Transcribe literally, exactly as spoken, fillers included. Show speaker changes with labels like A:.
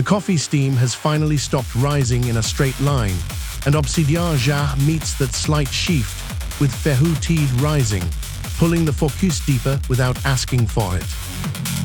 A: The coffee steam has finally stopped rising in a straight line, and Obsidian Jar meets that slight sheaf with Ferhou Teed rising, pulling the focus deeper without asking for it.